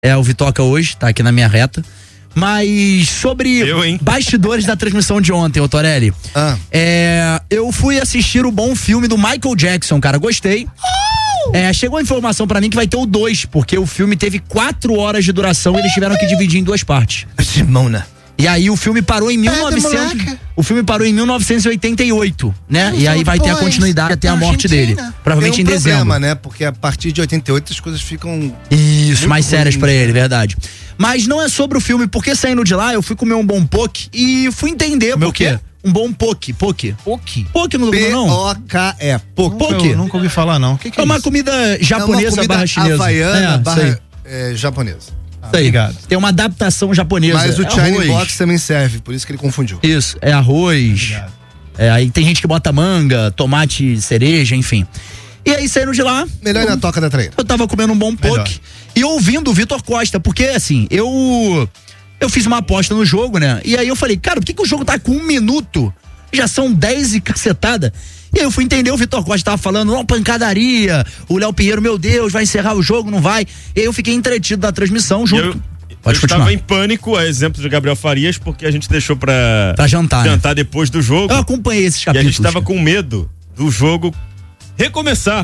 O Vitoca hoje, tá aqui na minha reta. Mas sobre bastidores da transmissão de ontem, ô Torelli. Eu fui assistir o bom filme do Michael Jackson, cara, gostei. Chegou a informação pra mim que vai ter o 2, porque o filme teve 4 horas de duração e eles tiveram que dividir em 2 partes. Simona. E aí o filme parou em 1988, né? E aí vai ter a continuidade até a morte dele. Provavelmente em dezembro. Problema, né? Porque a partir de 88 as coisas ficam... Isso, mais sérias pra ele, verdade. Mas não é sobre o filme, porque saindo de lá eu fui comer um bom poke e fui entender por quê. Um bom poke. Poke não comeu não? P-O-K-E. Poke. Nunca ouvi falar não. O que é uma isso? comida japonesa barra chinesa. Havaiana barra japonesa. Obrigado. Tem uma adaptação japonesa. Mas o China Box também serve, por isso que ele confundiu. Isso, é arroz. Aí tem gente que bota manga, tomate, cereja, enfim. E aí saindo de lá... Melhor na toca da treina. Eu tava comendo um bom poke e ouvindo o Vitor Costa, porque assim, eu fiz uma aposta no jogo, né? E aí eu falei, cara, por que o jogo tá com 1 minuto? Já são 10 e cacetada. E aí eu fui entender, o Vitor Costa tava falando, não, pancadaria, o Léo Pinheiro, meu Deus, vai encerrar o jogo, não vai. E aí eu fiquei entretido da transmissão junto. Eu estava em pânico, a exemplo de Gabriel Farias, porque a gente deixou pra jantar depois do jogo. Eu acompanhei esses capítulos. E a gente estava com medo do jogo recomeçar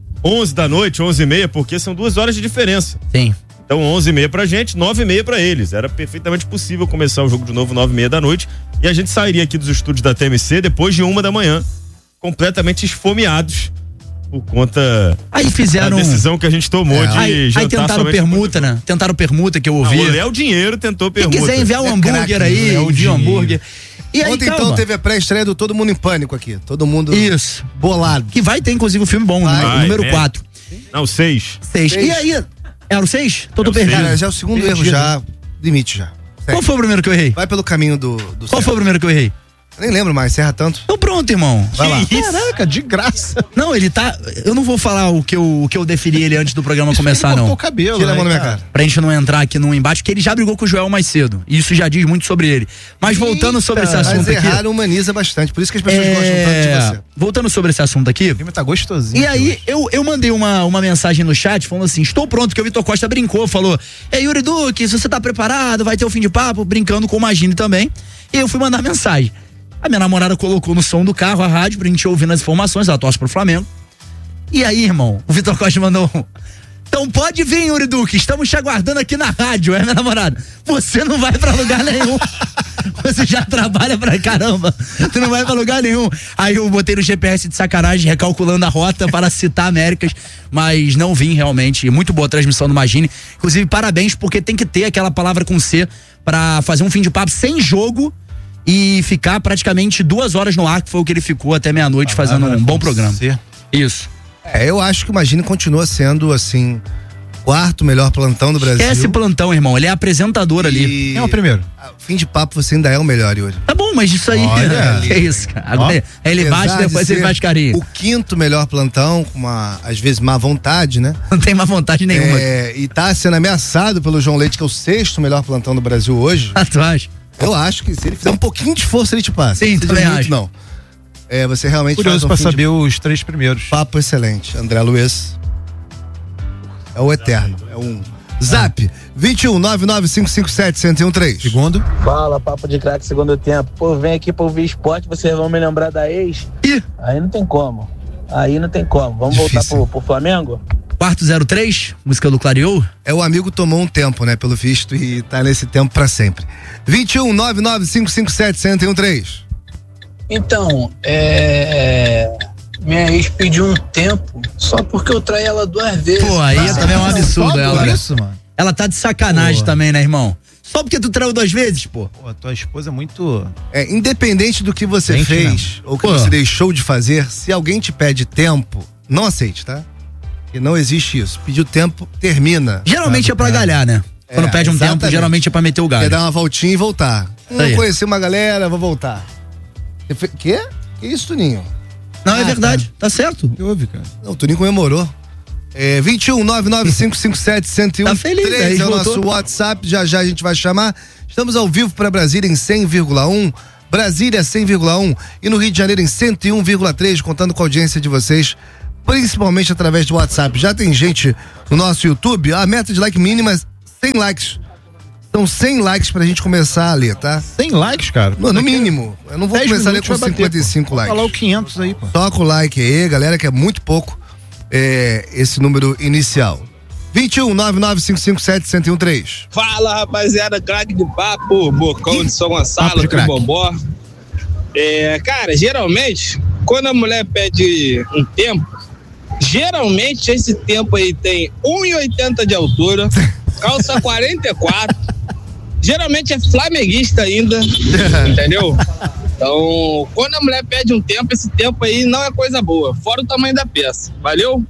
11 da noite, 11h30, porque são 2 horas de diferença. Sim. Então 11h30 pra gente, 9h30 pra eles. Era perfeitamente possível começar o jogo de novo 9h30 da noite e a gente sairia aqui dos estúdios da TMC depois de 1 da manhã, completamente esfomeados por conta da decisão que a gente tomou de jantar. Aí tentaram permuta, né? Tentaram permuta, que eu ouvi. O Léo Dinheiro tentou permuta. Quem quiser enviar um hambúrguer aí, envia um hambúrguer. E aí, ontem então teve a pré-estreia do Todo Mundo em Pânico aqui. Todo mundo bolado. Que vai ter inclusive um filme bom, número 4. Não, 6. 6. E aí, era o 6? Tô perdendo. Cara, já é o segundo erro, já. Limite já. Qual foi o primeiro que eu errei? Vai pelo caminho do Qual foi o primeiro que eu errei? Nem lembro mais, você erra tanto. Então pronto, irmão. Vai lá. Caraca, de graça. Não, ele tá... Eu não vou falar o que eu deferi ele antes do programa começar, não. Cortou o cabelo. Tira a mão na minha cara. Pra gente não entrar aqui num embate, porque ele já brigou com o Joel mais cedo. E isso já diz muito sobre ele. Mas voltando sobre esse assunto aqui... Mas errar humaniza bastante, por isso que as pessoas gostam tanto de você. Voltando sobre esse assunto aqui... O filme tá gostosinho. E aí, eu mandei uma mensagem no chat falando assim, estou pronto, porque o Vitor Costa brincou, falou, Yuri Duque, se você tá preparado, vai ter o fim de papo, brincando com o Magine também. E eu fui mandar mensagem. A minha namorada colocou no som do carro a rádio pra gente ouvir as informações, ela torce pro Flamengo. E aí, irmão, o Vitor Costa mandou então pode vir, Yuri Duque, estamos te aguardando aqui na rádio, minha namorada. Você não vai pra lugar nenhum. Você já trabalha pra caramba. Tu não vai pra lugar nenhum. Aí eu botei no GPS de sacanagem, recalculando a rota para citar Américas, mas não vim realmente. Muito boa a transmissão do Magine. Inclusive, parabéns, porque tem que ter aquela palavra com C pra fazer um fim de papo sem jogo e ficar praticamente 2 horas no ar, que foi o que ele ficou até meia-noite fazendo um bom programa. Isso. Eu acho que o Magine continua sendo, assim, 4º melhor plantão do Brasil. Esse plantão, irmão, ele é apresentador ali. É o primeiro. Fim de papo você ainda é o melhor, Yuri. Tá bom, mas isso aí... é isso, cara. Agora, ele bate, depois ele faz carinho. O 5º melhor plantão, com às vezes, má vontade, né? Não tem má vontade nenhuma. E tá sendo ameaçado pelo João Leite, que é o 6º melhor plantão do Brasil hoje. Tu acha? Eu acho que se ele fizer um pouquinho de esforço, ele te passa. Sim, também acho. Não. Você realmente curioso pra saber os 3 primeiros. Papo excelente. André Luiz. É o eterno. É um. Zap 21-99557-1013. Segundo. Fala, papo de craque, segundo tempo. Pô, vem aqui pra ouvir esporte, vocês vão me lembrar da ex? Aí não tem como. Vamos difícil. Voltar pro Flamengo? Quarto 03, música do Clareou. O amigo tomou um tempo, né, pelo visto, e tá nesse tempo pra sempre. 21-99557-1013. Então, minha ex pediu um tempo só porque eu traí ela 2 vezes. Pô, aí também é um absurdo ela. Isso, mano. Ela tá de sacanagem também, né, irmão? Só porque tu traiu 2 vezes, pô. Pô, tua esposa é muito... Independente do que você fez, ou que você deixou de fazer, se alguém te pede tempo, não aceite, tá? E não existe isso. Pediu tempo, termina. Geralmente é pra galhar, né? Quando pede um tempo, geralmente é pra meter o galho. Quer dar uma voltinha e voltar. Conheci uma galera, vou voltar. Quê? Que isso, Tuninho? Não, é verdade. Tá certo. O que houve, cara? Não, o Tuninho comemorou. 21-99557-1013 tá feliz, é o nosso WhatsApp. Já a gente vai chamar. Estamos ao vivo para Brasília em 100,1. Brasília 100,1 e no Rio de Janeiro em 101,3, contando com a audiência de vocês, principalmente através do WhatsApp. Já tem gente no nosso YouTube, a meta de like mínima 100 likes. São 100 likes pra gente começar a ler, tá? 100 likes, cara? No mínimo. Eu não vou começar a ler com 55 likes. Fala o 500 aí, pô. Toca o like aí, galera, que é muito pouco esse número inicial. 21-99557-1013. Fala, rapaziada, craque de papo, Bocão de São Gonçalo, Papo de Bobó. Cara, geralmente, quando a mulher pede um tempo, geralmente esse tempo aí tem 1,80 de altura, calça 44, geralmente é flamenguista ainda, entendeu? Então, quando a mulher pede um tempo, esse tempo aí não é coisa boa, fora o tamanho da peça. Valeu?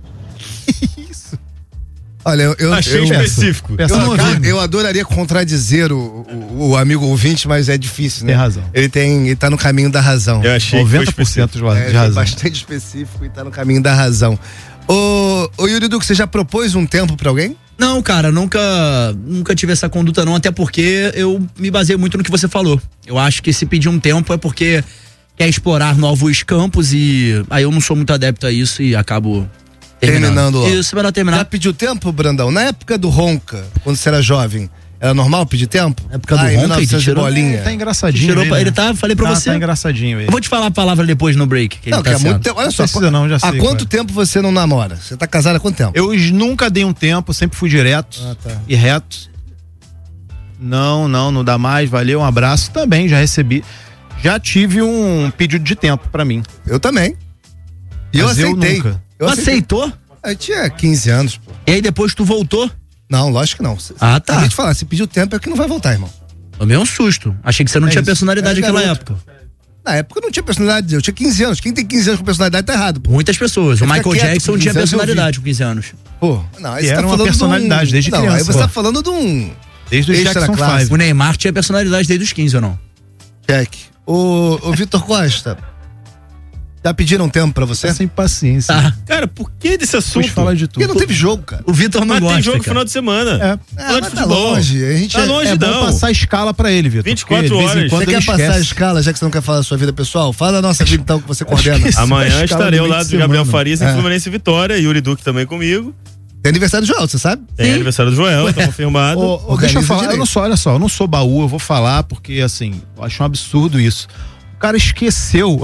Olha, Achei específico. Eu adoraria contradizer o amigo ouvinte, mas é difícil, né? Tem razão. Ele tá no caminho da razão. Eu achei 90% de É razão. bastante específico e tá no caminho da razão. Ô Yuri Duque, você já propôs um tempo pra alguém? Não, cara, nunca tive essa conduta não, até porque eu me baseio muito no que você falou. Eu acho que se pedir um tempo é porque quer explorar novos campos e aí eu não sou muito adepto a isso e acabo terminando logo. Isso, vai terminar. Já pediu tempo, Brandão? Na época do Ronca, quando você era jovem, era normal pedir tempo? Na época do Ronca, ele tirou, bolinha. Tá engraçadinho. ele tá, falei pra você. Tá engraçadinho ele. Eu vou te falar a palavra depois no break. Que Não, ele tá que é muito certo. tempo. Olha só, Precisa não, já sei, há quanto cara. tempo você não namora? Você tá casado há quanto tempo? Eu nunca dei um tempo, sempre fui direto e reto. Não dá mais, valeu, um abraço. Também já recebi. Já tive um pedido de tempo pra mim. Eu também. E eu Mas aceitei. nunca. Eu aceitei. Aceitou? Eu tinha 15 anos, pô. E aí depois tu voltou? Não, lógico que não. Ah, tá. Se a gente falar, se pediu tempo é que não vai voltar, irmão. Tomei um susto. Achei que você não tinha isso. personalidade Era naquela garoto. época. Na época eu não tinha personalidade, eu tinha 15 anos. Quem tem 15 anos com personalidade tá errado, pô. Muitas pessoas. O Fica Michael quieto, Jackson com tinha 15 anos eu personalidade com 15 anos. Pô, não, aí E você era tá uma falando personalidade desde não, criança, aí você pô. tá falando de um Desde o Extra Jackson classe. 5. O Neymar tinha personalidade desde os 15 ou não? check. Ô Vitor Costa, já pediram tempo pra você? Sem paciência. Tá. Cara, por que desse Vamos assunto? falar de Porque tudo. não teve jogo, cara. O Vitor não Mas gosta, tem jogo no cara. final de semana. Fala de mas tá futebol. longe. A gente Tá longe, É bom não. passar a escala pra ele, Vitor. 24 porque de vez em horas. quando Você ele quer passar a esquece. escala, já que você não quer falar da sua vida pessoal? Fala da nossa vida então, que você coordena. esqueci. Amanhã Escala estarei ao do meio lado de do Gabriel semana. Farias em Fluminense e Vitória. Yuri Duque também comigo. Tem aniversário do Joel, você sabe? Tem aniversário do Joel, tá confirmado. Deixa eu Organiza falar, direito. olha só, eu não sou baú, eu vou falar porque, assim, eu acho um absurdo isso. O cara esqueceu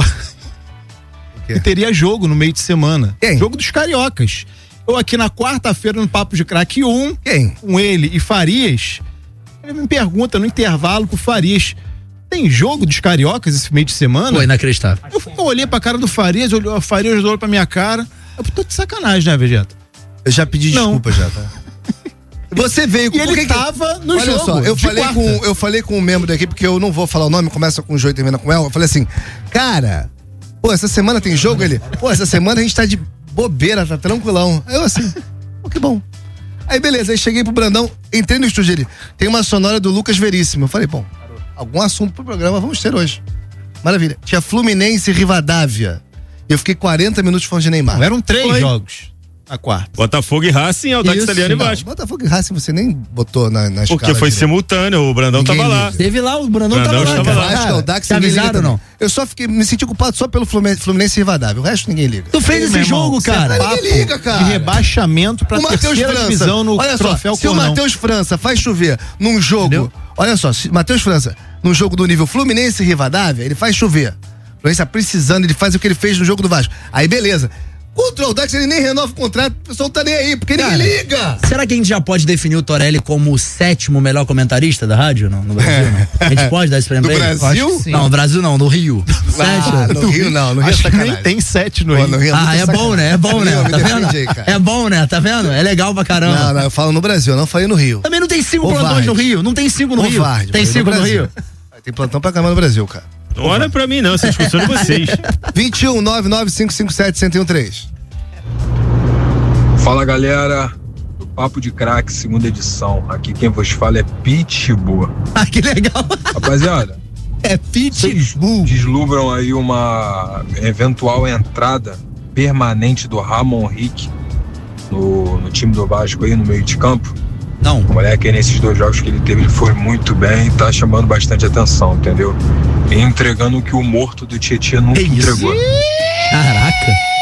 quê? que teria jogo no meio de semana. Quem? Jogo dos cariocas. Eu aqui na quarta-feira no Papo de Craque 1, Quem? com ele e Farias, ele me pergunta no intervalo pro Farias, tem jogo dos cariocas esse meio de semana? Pô, inacreditável. Eu olhei pra cara do Farias, o Farias olhou pra minha cara. Eu tô de sacanagem, né, Vegeta? Eu já pedi Não. desculpa já, tá? Você veio com E ele tava no Olha jogo. só, eu de falei, quarta. eu falei com um membro da equipe, que eu não vou falar o nome, começa com o Jô e termina com ela. Eu falei assim, cara, pô, essa semana tem jogo? Ele, pô, essa semana a gente tá de bobeira, tá tranquilão. Aí eu assim, pô, que bom. Aí beleza, aí cheguei pro Brandão, entrei no estúdio, ele, tem uma sonora do Lucas Veríssimo. Eu falei, bom, algum assunto pro programa vamos ter hoje. Maravilha. Tinha Fluminense e Rivadavia. Eu fiquei 40 minutos falando de Neymar. Não, eram 3 Foi. jogos na quarta. Botafogo e Racing, Audax Isso. Italiano e Não, Vasco. Botafogo e Racing você nem botou na escala. Porque foi direito. simultâneo, o Brandão Ninguém tava lá. liga. Teve lá, o Brandão Brandão tava lá, estava cara. lá. Vasco, Cara, Audax, te ninguém liga avisaram ou também. não? Eu só me senti culpado só pelo Fluminense e Rivadavia. O resto ninguém liga. Tu fez esse Meu irmão, jogo, isso é cara. papo Ninguém liga, cara. De rebaixamento pra O Matheus terceira França, divisão no olha só, troféu se o Cornão. Matheus França faz chover num jogo, Entendeu? olha só, se Matheus França, num jogo do nível Fluminense e Rivadavia, ele faz chover. O Fluminense tá precisando, ele faz o que ele fez no jogo do Vasco. Aí beleza. Contra o Audax ele nem renova o contrato, o pessoal não tá nem aí, porque Cara, ninguém liga. Será que a gente já pode definir o Torelli como o 7º melhor comentarista da rádio? Não, no Brasil, não. A gente pode dar esse prêmio Do pra ele? Brasil? Eu acho que sim. Não, no Brasil não, no Rio. Ah, no Rio não, no Rio é Acho que nem sacanagem. tem 7 no Pô, Rio. no Rio Ah, muita é bom, né? É bom, né? Rio, me Tá vendo? defende aí, cara. É bom, né? Tá vendo? É legal pra caramba. Não, não, eu falo no Brasil, eu não falei no Rio. Também não tem 5 Covarde. plantões no Rio. Não tem 5 no Rio. Covarde, Tem falei 5 no Brasil. Rio. Tem plantão pra caramba no Brasil, cara. Não olha pra mim, não. Essa discussão é de vocês. 21 99557 1013. Fala galera, do Papo de Craque, segunda edição. Aqui quem vos fala é Pitbull. Ah, que legal. Rapaziada, É Pitbull. deslumbram aí uma eventual entrada permanente do Ramon Henrique no time do Vasco aí no meio de campo. Não. O moleque aí nesses 2 jogos que ele teve, ele foi muito bem e tá chamando bastante atenção, entendeu? E entregando o que o morto do Tietchan nunca Que isso? entregou. Caraca.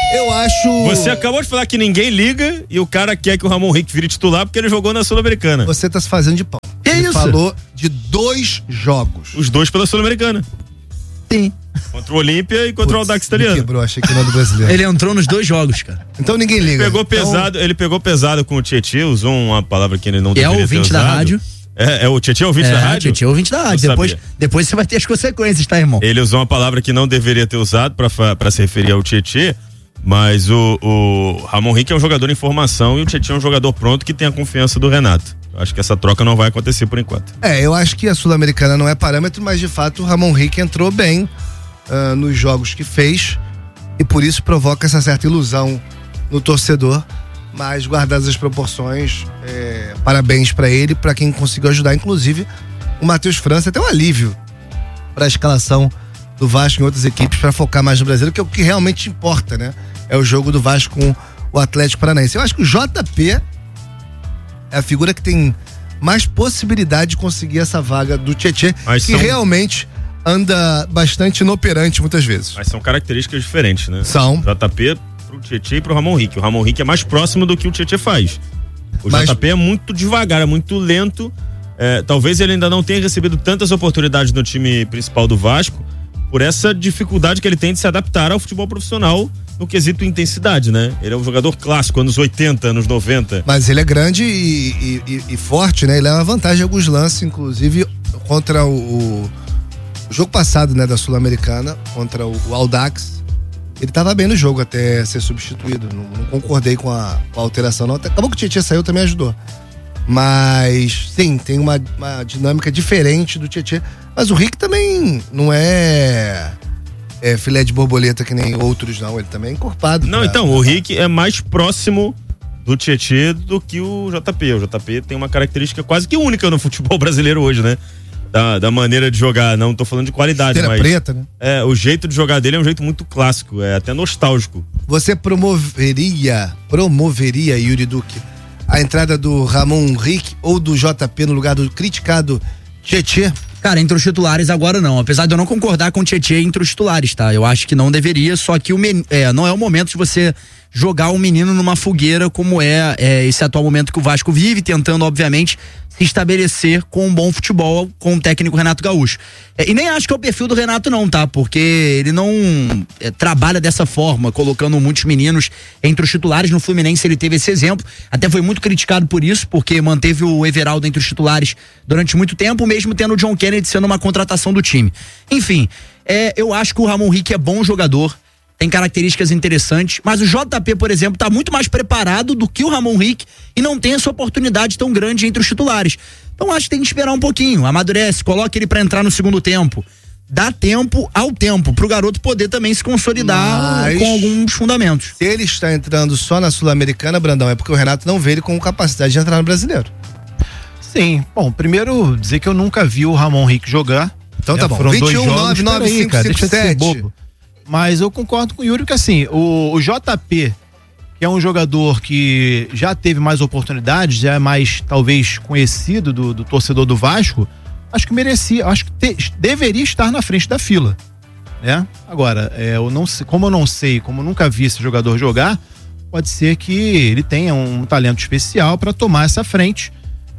Eu acho... Você acabou de falar que ninguém liga e o cara quer que o Ramon Rick vire titular porque ele jogou na Sul-Americana. Você tá se fazendo de pau. Que Ele isso? falou de 2 jogos. Os 2 pela Sul-Americana. Sim. Contra o Olímpia e contra o Audax Me Italiano. quebrou, achei que não é do brasileiro. Ele entrou nos 2 jogos, cara. Então ninguém liga. Ele pegou pesado com o Tietê, usou uma palavra que ele não deveria ter usado. É o ouvinte da rádio. O Tietê é o ouvinte da rádio? Tietê é o ouvinte da rádio. Depois você vai ter as consequências, tá, irmão? Ele usou uma palavra que não deveria ter usado pra se referir ao Tietê, mas o Ramon Rick é um jogador em formação e o Tietê é um jogador pronto que tem a confiança do Renato. Acho que essa troca não vai acontecer por enquanto. Eu acho que a Sul-Americana não é parâmetro, mas de fato o Ramon Rick entrou bem nos jogos que fez e por isso provoca essa certa ilusão no torcedor, mas guardadas as proporções, parabéns pra ele, pra quem conseguiu ajudar, inclusive o Matheus França, até um alívio pra escalação do Vasco em outras equipes pra focar mais no brasileiro, que é o que realmente importa, né? É o jogo do Vasco com o Atlético Paranaense. Eu acho que o JP é a figura que tem mais possibilidade de conseguir essa vaga do Tietê, que realmente anda bastante inoperante muitas vezes. Mas são características diferentes, né? São. JP pro Tietê e pro Ramon Rick. O Ramon Rick é mais próximo do que o Tietê faz. O JP é muito devagar, é muito lento. Talvez ele ainda não tenha recebido tantas oportunidades no time principal do Vasco por essa dificuldade que ele tem de se adaptar ao futebol profissional no quesito intensidade, né? Ele é um jogador clássico, anos 80, anos 90. Mas ele é grande e forte, né? Ele é uma vantagem em alguns lances, inclusive contra o jogo passado, né, da Sul-Americana, contra o Audax. Ele tava bem no jogo até ser substituído. Não concordei com a alteração, não. Acabou que o Tietê saiu, também ajudou. Mas, sim, tem uma dinâmica diferente do Tietê. Mas o Rick também não é filé de borboleta que nem outros, não. Ele também é encorpado. Não, então, o Rick é mais próximo do Tietê do que o JP. O JP tem uma característica quase que única no futebol brasileiro hoje, né? Da maneira de jogar, não tô falando de qualidade, mas preta, né? O jeito de jogar dele é um jeito muito clássico, é até nostálgico. Você promoveria, Yuri Duque, a entrada do Ramon Rick ou do JP no lugar do criticado Tietê? Cara, entre os titulares agora não, apesar de eu não concordar com o Tietê entre os titulares, tá? Eu acho que não deveria, só que não é o momento de você jogar um menino numa fogueira como esse atual momento que o Vasco vive, tentando, obviamente, se estabelecer com um bom futebol com o técnico Renato Gaúcho. E nem acho que é o perfil do Renato não, tá? Porque ele não trabalha dessa forma, colocando muitos meninos entre os titulares. No Fluminense ele teve esse exemplo, até foi muito criticado por isso, porque manteve o Everaldo entre os titulares durante muito tempo, mesmo tendo o John Kennedy sendo uma contratação do time. Enfim, eu acho que o Ramon Rick é bom jogador, tem características interessantes, mas o JP, por exemplo, tá muito mais preparado do que o Ramon Rick e não tem essa oportunidade tão grande entre os titulares. Então acho que tem que esperar um pouquinho, amadurece, coloca ele pra entrar no segundo tempo. Dá tempo ao tempo, pro garoto poder também se consolidar com alguns fundamentos. Se ele está entrando só na Sul-Americana, Brandão, é porque o Renato não vê ele com capacidade de entrar no Brasileiro. Sim, bom, primeiro dizer que eu nunca vi o Ramon Rick jogar. Então tá bom, foram 21, 9, 9, 5, 5, 7. Mas eu concordo com o Yuri que assim, o JP, que é um jogador que já teve mais oportunidades, já é mais talvez conhecido do torcedor do Vasco, acho que merecia, acho que deveria estar na frente da fila, né? Agora, eu não sei, como nunca vi esse jogador jogar, pode ser que ele tenha um talento especial para tomar essa frente.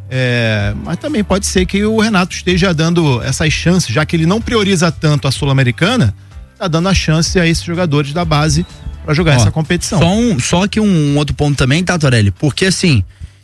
Mas também pode ser que o Renato esteja dando essas chances, já que ele não prioriza tanto a Sul-Americana, tá dando a chance a esses jogadores da base para jogar essa competição. Só que um outro ponto também, tá, Torelli? Porque assim,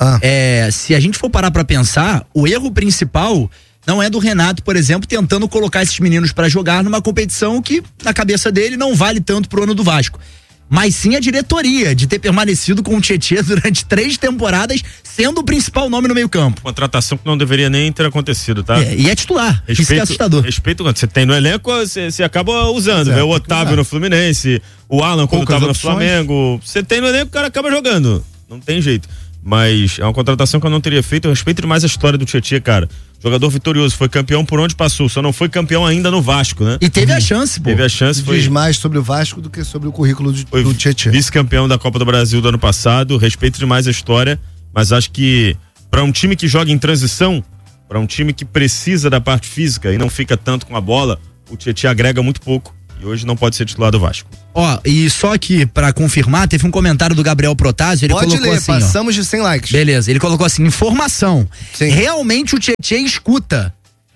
se a gente for parar pra pensar, o erro principal não é do Renato, por exemplo, tentando colocar esses meninos pra jogar numa competição que, na cabeça dele, não vale tanto pro ano do Vasco. Mas sim a diretoria de ter permanecido com o Tietê durante 3 temporadas, sendo o principal nome no meio campo. Contratação que não deveria nem ter acontecido, tá? E é titular, isso é assustador. Respeito quando você tem no elenco, você acaba usando, o Otávio no Fluminense, o Alan quando tava no Flamengo, você tem no elenco, o cara acaba jogando, não tem jeito. Mas é uma contratação que eu não teria feito, eu respeito demais a história do Tietê, cara. Jogador vitorioso, foi campeão por onde passou, só não foi campeão ainda no Vasco, né? E teve a chance, pô. Teve a chance, Diz mais sobre o Vasco do que sobre o currículo do Tietê. Vice-campeão da Copa do Brasil do ano passado, respeito demais a história, mas acho que para um time que joga em transição, para um time que precisa da parte física e não fica tanto com a bola, o Tietê agrega muito pouco. e hoje não pode ser titular do Vasco. Ó, e só aqui, pra confirmar, teve um comentário do Gabriel Protásio, ele colocou ler, assim, passamos de 100 likes. Beleza, ele colocou assim, informação. Sim. Realmente o Tietê escuta.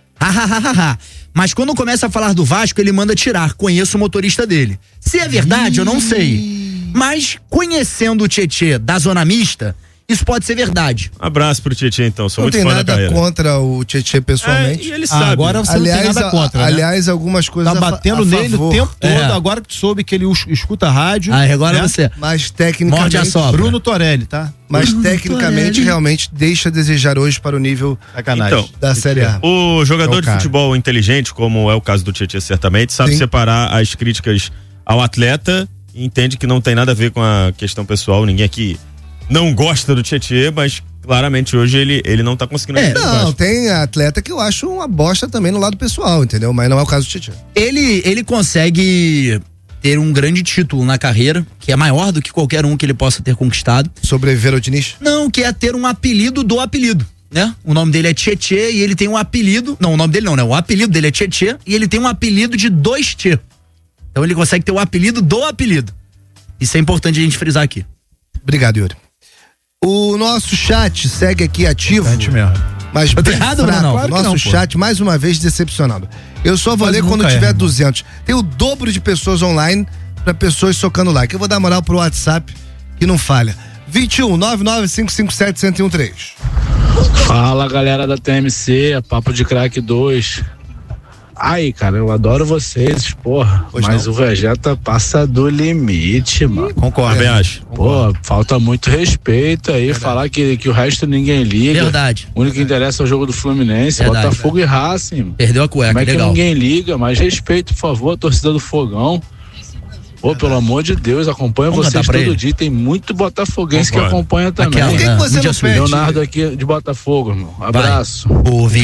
Mas quando começa a falar do Vasco, ele manda tirar. Conheço o motorista dele. Se é verdade, eu não sei. Mas conhecendo o Tietê da zona mista, isso pode ser verdade. Abraço pro Tietê, então. Sou Não muito tem fã da nada carreira. contra o Tietê pessoalmente. E ele sabe. Agora você aliás, não tem nada contra, né? aliás, algumas coisas Tá batendo a nele favor. o tempo todo, É. agora que soube que ele escuta a rádio. Agora né? você. Mas Morde a tecnicamente, sobra. Bruno Torelli, tá? mas tecnicamente realmente deixa a desejar hoje para o nível Sacanagem. Então, da Série A. o jogador É o de cara. futebol inteligente, como é o caso do Tietê, certamente, sabe Sim. separar as críticas ao atleta e entende que não tem nada a ver com a questão pessoal. Ninguém aqui não gosta do Tietê, mas claramente hoje ele não tá conseguindo. Não, tem atleta que eu acho uma bosta também no lado pessoal, entendeu? Mas não é o caso do Tietê. Ele consegue ter um grande título na carreira, que é maior do que qualquer um que ele possa ter conquistado. Sobreviver ao Diniz? Não, que é ter um apelido do apelido, né? O nome dele é Tietê e ele tem um apelido. Não, o nome dele não, né? O apelido dele é Tietê e ele tem um apelido de 2 Tchê. Então ele consegue ter o apelido do apelido. Isso é importante a gente frisar aqui. Obrigado, Yuri. O nosso chat segue aqui ativo. Mesmo. Mas Eu tô bem errado, fraco. Bruno? Claro que Nosso não, pô. chat, mais uma vez, decepcionado. Eu só vou Quase ler quando nunca tiver erra, irmão. 200. Tem o dobro de pessoas online pra pessoas socando like. Eu vou dar moral pro WhatsApp, que não falha. 21 99557 1013. Fala, galera da TMC, Papo de Crack 2. Aí, cara, eu adoro vocês, porra. Pois mas não. o Vegeta passa do limite, mano. Concordo. Também acho. Pô, falta muito respeito aí, falar que o resto ninguém liga. Verdade. O único que interessa é o jogo do Fluminense, Verdade. Botafogo e Racing. Mano. Perdeu a cueca, Como é que legal. ninguém liga? Mais respeito, por favor, a torcida do Fogão. Pô, pelo amor de Deus, acompanha Vamos vocês cantar pra todo ele? dia. Tem muito botafoguense que Concordo. acompanha também. Aquela, Por que né? você não Mídia suja. pede? Leonardo aqui de Botafogo, irmão. Vai. Abraço. O